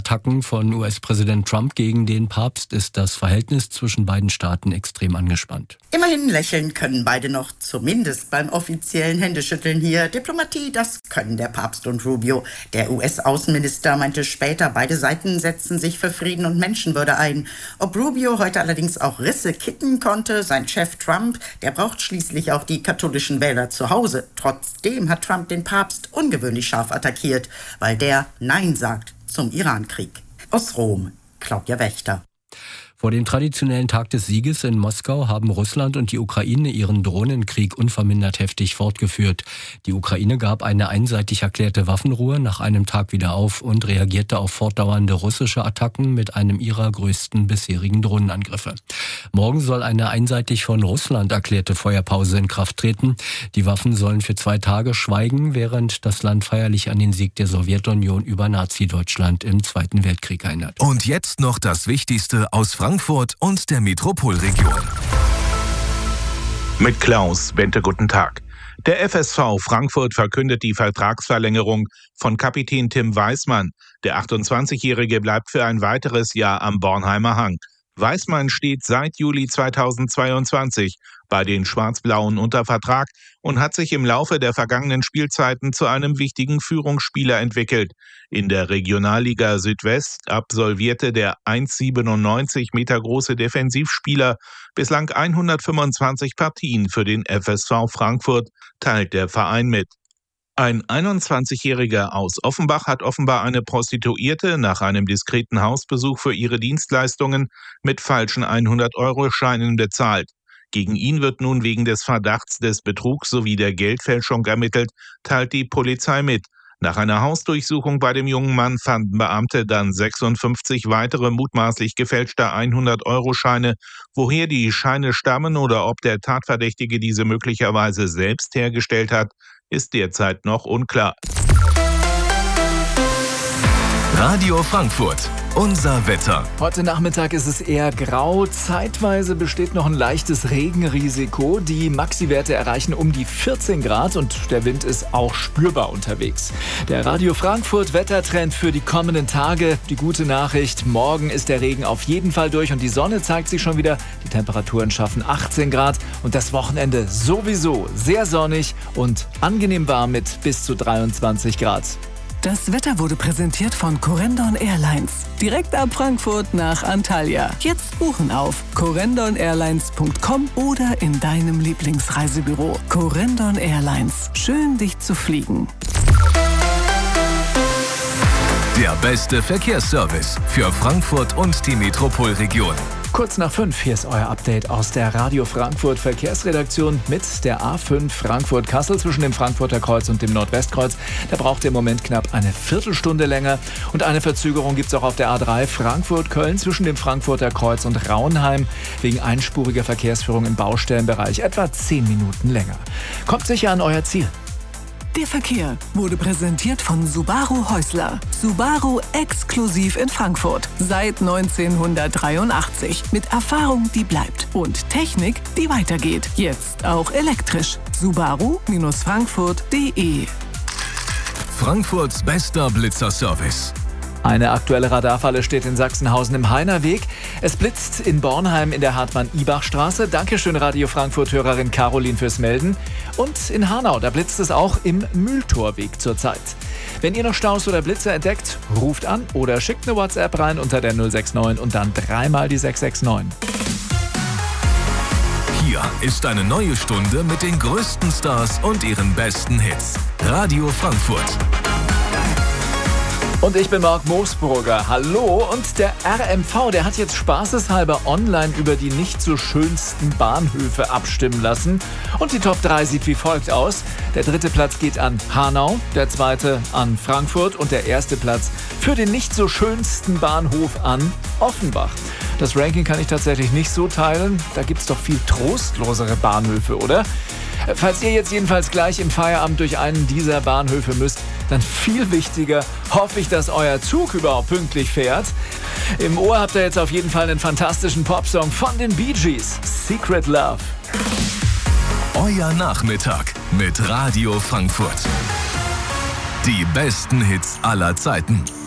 Attacken von US-Präsident Trump gegen den Papst ist das Verhältnis zwischen beiden Staaten extrem angespannt. Immerhin lächeln können beide noch, zumindest beim offiziellen Händeschütteln hier. Diplomatie, das können der Papst und Rubio. Der US-Außenminister meinte später, beide Seiten setzen sich für Frieden und Menschenwürde ein. Ob Rubio heute allerdings auch Risse kitten konnte, sein Chef Trump, der braucht schließlich auch die katholischen Wähler zu Hause. Trotzdem hat Trump den Papst ungewöhnlich scharf attackiert, weil der Nein sagt zum Irankrieg. Aus Rom, Claudia Wächter. Vor dem traditionellen Tag des Sieges in Moskau haben Russland und die Ukraine ihren Drohnenkrieg unvermindert heftig fortgeführt. Die Ukraine gab eine einseitig erklärte Waffenruhe nach einem Tag wieder auf und reagierte auf fortdauernde russische Attacken mit einem ihrer größten bisherigen Drohnenangriffe. Morgen soll eine einseitig von Russland erklärte Feuerpause in Kraft treten. Die Waffen sollen für 2 Tage schweigen, während das Land feierlich an den Sieg der Sowjetunion über Nazi-Deutschland im Zweiten Weltkrieg erinnert. Und jetzt noch das Wichtigste aus Frankfurt und der Metropolregion. Mit Klaus Bente, guten Tag. Der FSV Frankfurt verkündet die Vertragsverlängerung von Kapitän Tim Weismann. Der 28-Jährige bleibt für ein weiteres Jahr am Bornheimer Hang. Weismann steht seit Juli 2022 bei den Schwarz-Blauen unter Vertrag und hat sich im Laufe der vergangenen Spielzeiten zu einem wichtigen Führungsspieler entwickelt. In der Regionalliga Südwest absolvierte der 1,97 Meter große Defensivspieler bislang 125 Partien für den FSV Frankfurt, teilt der Verein mit. Ein 21-Jähriger aus Offenbach hat offenbar eine Prostituierte nach einem diskreten Hausbesuch für ihre Dienstleistungen mit falschen 100-Euro-Scheinen bezahlt. Gegen ihn wird nun wegen des Verdachts des Betrugs sowie der Geldfälschung ermittelt, teilt die Polizei mit. Nach einer Hausdurchsuchung bei dem jungen Mann fanden Beamte dann 56 weitere mutmaßlich gefälschte 100-Euro-Scheine. Woher die Scheine stammen oder ob der Tatverdächtige diese möglicherweise selbst hergestellt hat, ist derzeit noch unklar. Radio Frankfurt, unser Wetter. Heute Nachmittag ist es eher grau. Zeitweise besteht noch ein leichtes Regenrisiko. Die Maxi-Werte erreichen um die 14 Grad und der Wind ist auch spürbar unterwegs. Der Radio Frankfurt Wettertrend für die kommenden Tage. Die gute Nachricht, morgen ist der Regen auf jeden Fall durch und die Sonne zeigt sich schon wieder. Die Temperaturen schaffen 18 Grad und das Wochenende sowieso sehr sonnig und angenehm warm mit bis zu 23 Grad. Das Wetter wurde präsentiert von Corendon Airlines. Direkt ab Frankfurt nach Antalya. Jetzt buchen auf corendon-airlines.com oder in deinem Lieblingsreisebüro. Corendon Airlines. Schön, dich zu fliegen. Der beste Verkehrsservice für Frankfurt und die Metropolregion. Kurz nach 5, hier ist euer Update aus der Radio Frankfurt Verkehrsredaktion mit der A5 Frankfurt-Kassel zwischen dem Frankfurter Kreuz und dem Nordwestkreuz. Da braucht ihr im Moment knapp eine Viertelstunde länger. Und eine Verzögerung gibt es auch auf der A3 Frankfurt-Köln zwischen dem Frankfurter Kreuz und Raunheim. Wegen einspuriger Verkehrsführung im Baustellenbereich etwa 10 Minuten länger. Kommt sicher an euer Ziel. Der Verkehr wurde präsentiert von Subaru Häusler. Subaru exklusiv in Frankfurt. Seit 1983. Mit Erfahrung, die bleibt. Und Technik, die weitergeht. Jetzt auch elektrisch. Subaru-Frankfurt.de. Frankfurts bester Blitzerservice. Eine aktuelle Radarfalle steht in Sachsenhausen im Heinerweg. Es blitzt in Bornheim in der Hartmann-Ibach-Straße. Dankeschön, Radio Frankfurt-Hörerin Caroline, fürs Melden. Und in Hanau, da blitzt es auch im Mühltorweg zurzeit. Wenn ihr noch Staus oder Blitze entdeckt, ruft an oder schickt eine WhatsApp rein unter der 069 und dann 3-mal die 669. Hier ist eine neue Stunde mit den größten Stars und ihren besten Hits. Radio Frankfurt. Und ich bin Marc Moosbrugger. Hallo. Und der RMV, der hat jetzt spaßeshalber online über die nicht so schönsten Bahnhöfe abstimmen lassen. Und die Top 3 sieht wie folgt aus. Der 3. Platz geht an Hanau, der 2. an Frankfurt und der 1. Platz für den nicht so schönsten Bahnhof an Offenbach. Das Ranking kann ich tatsächlich nicht so teilen. Da gibt es doch viel trostlosere Bahnhöfe, oder? Falls ihr jetzt jedenfalls gleich im Feierabend durch einen dieser Bahnhöfe müsst, dann viel wichtiger, hoffe ich, dass euer Zug überhaupt pünktlich fährt. Im Ohr habt ihr jetzt auf jeden Fall einen fantastischen Popsong von den Bee Gees, Secret Love. Euer Nachmittag mit Radio Frankfurt. Die besten Hits aller Zeiten.